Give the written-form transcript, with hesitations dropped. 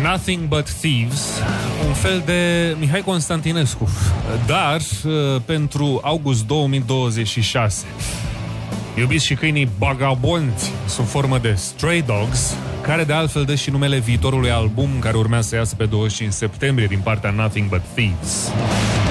Nothing But Thieves, un fel de Mihai Constantinescu, dar pentru august 2026. Iubiți și câinii bagabonți sub formă de Stray Dogs, care de altfel dă și numele viitorului album care urmează să iasă pe 25 septembrie din partea Nothing But Thieves.